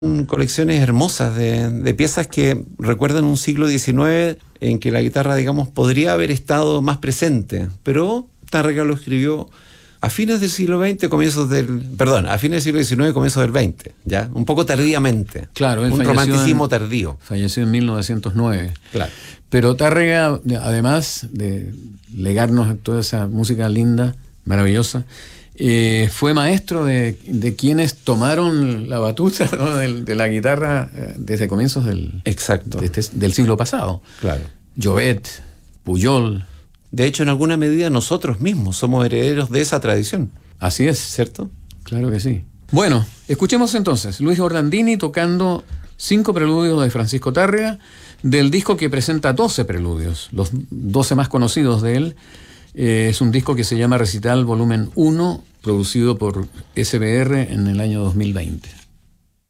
colecciones hermosas de piezas que recuerdan un siglo XIX en que la guitarra, digamos, podría haber estado más presente, pero Tárrega lo escribió a fines del siglo XX, a fines del siglo XIX, comienzos del XX, ¿ya? Un poco tardíamente. Claro, él un romanticismo tardío. Falleció en 1909. Claro. Pero Tárrega, además de legarnos toda esa música linda, maravillosa, fue maestro de quienes tomaron la batuta, ¿no?, de la guitarra desde comienzos del siglo pasado. Claro. Llobet, Pujol. De hecho, en alguna medida nosotros mismos somos herederos de esa tradición. Así es. ¿Cierto? Claro que sí. Bueno, escuchemos entonces Luis Orlandini tocando 5 preludios de Francisco Tárrega, del disco que presenta 12 preludios, los 12 más conocidos de él. Es un disco que se llama Recital Volumen 1, producido por SBR en el año 2020.